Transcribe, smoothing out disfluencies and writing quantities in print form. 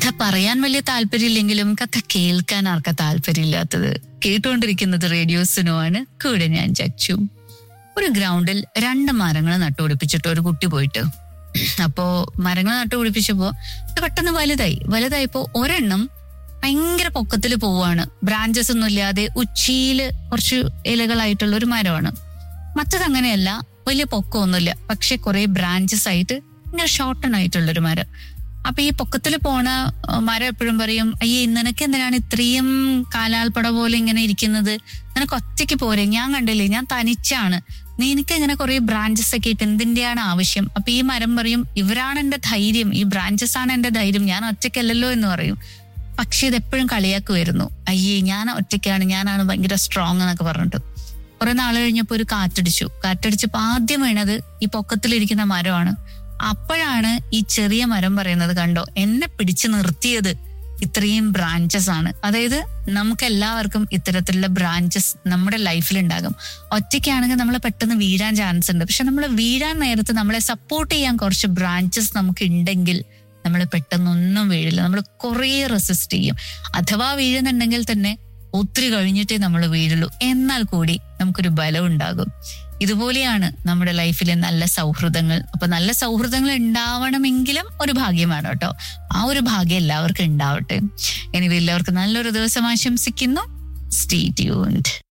കഥ പറയാൻ വലിയ താല്പര്യമില്ലെങ്കിലും കഥ കേൾക്കാൻ ആർക്കാ താല്പര്യമില്ലാത്തത്? കേട്ടുകൊണ്ടിരിക്കുന്നത് റേഡിയോ സുനോ ആണ്. കൂടെ ഞാൻ ചച്ചു. ഒരു ഗ്രൗണ്ടിൽ 2 മരങ്ങൾ നട്ടുപിടിപ്പിച്ചിട്ട് ഒരു കുട്ടി പോയിട്ട്, അപ്പോ മരങ്ങൾ നട്ടുപിടിപ്പിച്ചപ്പോ പെട്ടെന്ന് വലുതായപ്പോ ഒരെണ്ണം ഭയങ്കര പൊക്കത്തിൽ പോവാണ്. ബ്രാഞ്ചസ് ഒന്നും ഇല്ലാതെ ഉച്ചിയില് കുറച്ച് ഇലകളായിട്ടുള്ള ഒരു മരമാണ്. മറ്റത് അങ്ങനെയല്ല, വലിയ പൊക്കമൊന്നുമില്ല, പക്ഷെ കുറെ ബ്രാഞ്ചസ് ആയിട്ട് ഇങ്ങനെ ഷോർട്ടൺ ആയിട്ടുള്ളൊരു മരം. അപ്പൊ ഈ പൊക്കത്തിൽ പോണ മരം എപ്പോഴും പറയും, അയ്യേ നിനക്ക് എന്തിനാണ് ഇത്രയും കാലാൽപ്പട പോലെ ഇങ്ങനെ ഇരിക്കുന്നത്? നിനക്ക് ഒറ്റയ്ക്ക് പോരെ, ഞാൻ കണ്ടില്ലേ, ഞാൻ തനിച്ചാണ്, നീ എനിക്ക് ഇങ്ങനെ കുറെ ബ്രാഞ്ചസ് ഒക്കെ ഇട്ട് എന്തിന്റെയാണ് ആവശ്യം? അപ്പൊ ഈ മരം പറയും, ഇവരാണ് എന്റെ ധൈര്യം, ഈ ബ്രാഞ്ചസ് ആണ് എന്റെ ധൈര്യം, ഞാൻ ഒറ്റയ്ക്കല്ലല്ലോ എന്ന് പറയും. പക്ഷെ ഇതെപ്പോഴും കളിയാക്കുമായിരുന്നു, അയ്യേ ഞാൻ ഒറ്റയ്ക്കാണ്, ഞാനാണ് ഭയങ്കര സ്ട്രോങ് എന്നൊക്കെ പറഞ്ഞിട്ട്. കുറെ നാൾ കഴിഞ്ഞപ്പോ ഒരു കാറ്റടിച്ചപ്പോ ആദ്യം വീണത് ഈ പൊക്കത്തിലിരിക്കുന്ന മരമാണ്. അപ്പോഴാണ് ഈ ചെറിയ മരം പറയുന്നത്, കണ്ടോ എന്നെ പിടിച്ചു നിർത്തിയത് ഇത്രയും ബ്രാഞ്ചസ് ആണ്. അതായത് നമുക്ക് എല്ലാവർക്കും ഇത്തരത്തിലുള്ള ബ്രാഞ്ചസ് നമ്മുടെ ലൈഫിൽ ഉണ്ടാകും. ഒറ്റയ്ക്കാണെങ്കിൽ നമ്മൾ പെട്ടെന്ന് വീഴാൻ ചാൻസ് ഉണ്ട്. പക്ഷെ നമ്മൾ വീഴാൻ നേരത്ത് നമ്മളെ സപ്പോർട്ട് ചെയ്യാൻ കുറച്ച് ബ്രാഞ്ചസ് നമുക്ക് ഉണ്ടെങ്കിൽ നമ്മൾ പെട്ടെന്നൊന്നും വീഴില്ല. നമ്മൾ കുറേ റെസിസ്റ്റ് ചെയ്യും. അഥവാ വീഴുന്നുണ്ടെങ്കിൽ തന്നെ ഒത്തിരി കഴിഞ്ഞിട്ടേ നമ്മൾ വീഴുള്ളൂ. എന്നാൽ കൂടി നമുക്കൊരു ബലം ഉണ്ടാകും. ഇതുപോലെയാണ് നമ്മുടെ ലൈഫിലെ നല്ല സൗഹൃദങ്ങൾ. അപ്പൊ നല്ല സൗഹൃദങ്ങൾ ഉണ്ടാവണമെങ്കിലും ഒരു ഭാഗ്യമാണ് കേട്ടോ. ആ ഒരു ഭാഗ്യം എല്ലാവർക്കും ഉണ്ടാവട്ടെ. എനിവേ എല്ലാവർക്കും നല്ലൊരു ദിവസം ആശംസിക്കുന്നു. Stay tuned.